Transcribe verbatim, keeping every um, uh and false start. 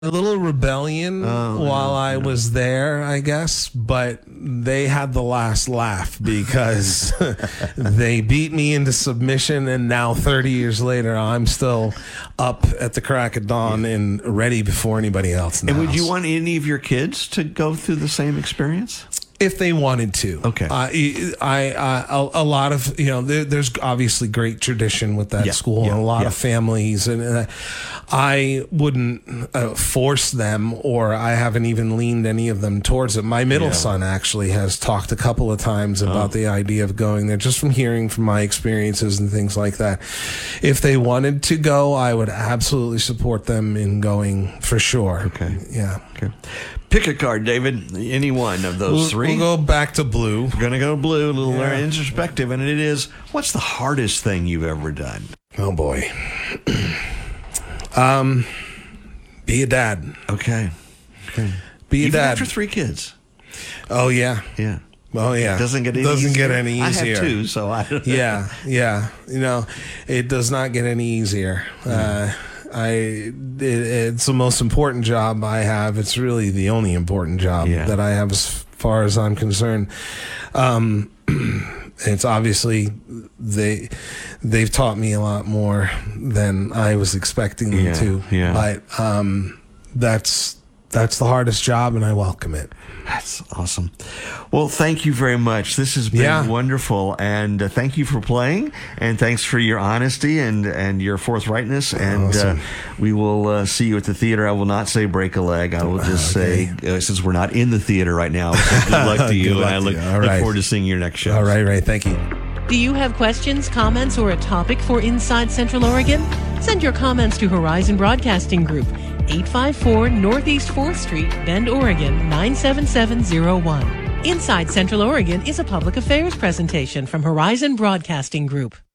A little rebellion Oh, while yeah, I yeah. was there, I guess, but they had the last laugh because they beat me into submission, and now thirty years later, I'm still up at the crack of dawn and ready before anybody else. In the And would you house. want any of your kids to go through the same experience? If they wanted to. Okay. Uh, I, I, uh, a, a lot of, you know, there, there's obviously great tradition with that Yeah, school yeah, and a lot yeah. of families. And uh, I wouldn't uh, force them, or I haven't even leaned any of them towards it. My middle Yeah. son actually has talked a couple of times about Oh. the idea of going there, just from hearing from my experiences and things like that. If they wanted to go, I would absolutely support them in going for sure. Okay. Yeah. Okay. Pick a card, David. Any one of those We'll, three. we'll go back to blue. We're going to go blue, a little Yeah. more introspective, and it is, what's the hardest thing you've ever done? Oh boy. um, be a dad. Okay. Okay. Be a Even dad. after three kids. Oh yeah. Yeah. Oh yeah. Doesn't get any doesn't easier. get any easier. I have two, so I don't know. Yeah, yeah. You know, it does not get any easier. Uh, I it, it's the most important job I have. It's really the only important job Yeah. that I have, as far as I'm concerned. Um, it's obviously they they've taught me a lot more than I was expecting them Yeah, to. yeah. But um, that's that's the hardest job, and I welcome it. That's awesome. Well, thank you very much. This has been Yeah. wonderful, and uh, thank you for playing, and thanks for your honesty and, and your forthrightness. And Awesome. uh, we will uh, see you at the theater. I will not say break a leg. I will just Okay. say, uh, since we're not in the theater right now, so good luck to you. Good luck and I to look, you. All look right. forward to seeing your next show. All right, right. Thank you. Do you have questions, comments, or a topic for Inside Central Oregon? Send your comments to Horizon Broadcasting Group, eight five four Northeast fourth Street, Bend, Oregon, nine seven seven zero one. Inside Central Oregon is a public affairs presentation from Horizon Broadcasting Group.